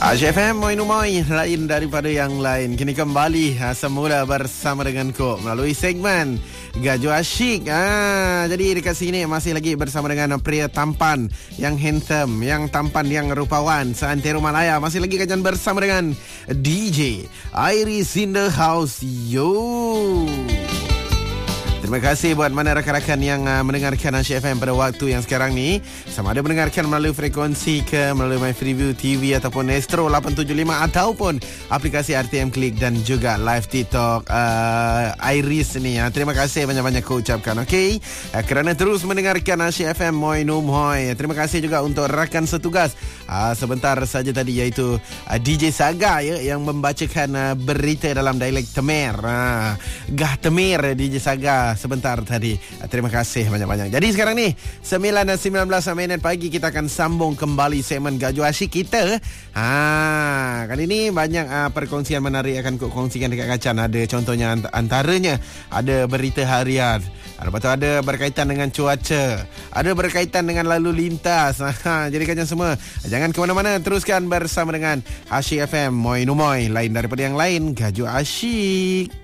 AJFM Moin lain daripada yang lain. Kini kembali semula bersama denganku melalui segmen Gaju Asyik. Jadi dekat sini masih lagi bersama dengan pria tampan, yang handsome, yang tampan, yang rupawan seantero Malaya. Masih lagi kajian bersama dengan DJ Iris in the house. Yo. Terima kasih buat mana rakan-rakan yang mendengarkan Asyik FM pada waktu yang sekarang ni. Sama ada mendengarkan melalui frekuensi ke, melalui My Freeview TV ataupun Astro 875 ataupun aplikasi RTM Klik dan juga live TikTok Iris ni. Terima kasih banyak-banyak ku ucapkan, okey? Kerana terus mendengarkan Asyik FM Moin. Terima kasih juga untuk rakan setugas sebentar saja tadi, iaitu DJ Saga ya, yang membacakan berita dalam dialek Temer. Gah Temer DJ Saga sebentar tadi. Terima kasih banyak-banyak. Jadi sekarang ni 9:19 minit pagi, kita akan sambung kembali segmen Gaju Asyik kita. Kali ni banyak perkongsian menarik akan kongsikan dekat Kacan. Ada contohnya antaranya ada berita harian. Lepas tu ada berkaitan dengan cuaca, ada berkaitan dengan lalu lintas. Jadi kajian semua, jangan ke mana-mana, teruskan bersama dengan Asyik FM Moin lain daripada yang lain. Gaju Asyik.